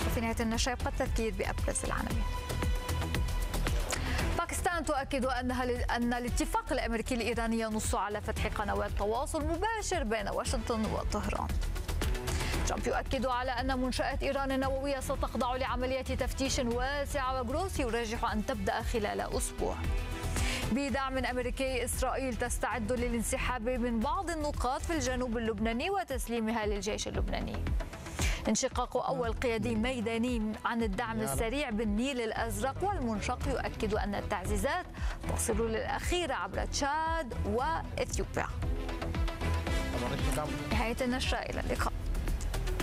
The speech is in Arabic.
في نهاية النشرة يبقى التذكير بأبرز العناوين. باكستان تؤكد أن الاتفاق الأمريكي الإيراني ينص على فتح قنوات تواصل مباشر بين واشنطن وطهران. ترامب يؤكد على أن منشآت إيران النووية ستخضع لعمليات تفتيش واسعة، وغروسي يرجح أن تبدأ خلال أسبوع. بدعم أمريكي، إسرائيل تستعد للانسحاب من بعض النقاط في الجنوب اللبناني وتسليمها للجيش اللبناني. انشقاق أول قيادي ميداني عن الدعم السريع بالنيل الأزرق، والمنشق يؤكد أن التعزيزات تصل للأخير عبر تشاد وإثيوبيا. نهاية النشرة، إلى اللقاء.